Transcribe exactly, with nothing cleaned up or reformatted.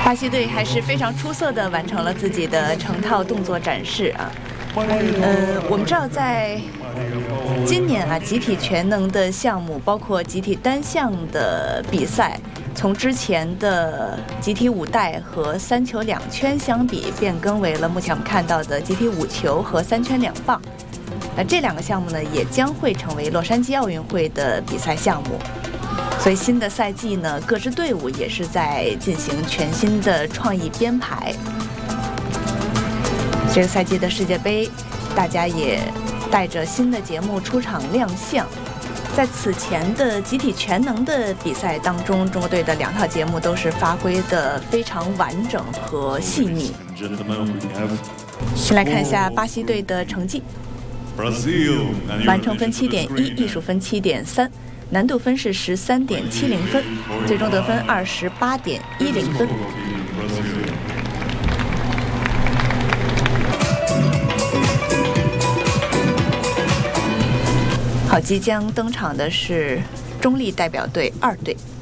巴西队还是非常出色的完成了自己的成套动作展示啊。呃，我们知道在今年啊，集体全能的项目，包括集体单项的比赛，从之前的集体五代和三球两圈相比，变更为了目前我们看到的集体五球和三圈两棒。那这两个项目呢，也将会成为洛杉矶奥运会的比赛项目。所以新的赛季呢，各支队伍也是在进行全新的创意编排。这个赛季的世界杯，大家也带着新的节目出场亮相。在此前的集体全能的比赛当中，中国队的两套节目都是发挥得非常完整和细腻。先来看一下巴西队的成绩，完成分七点一，艺术分七点三。难度分是十三点七零分，最终得分二十八点一零分。好，即将登场的是中立代表队二队。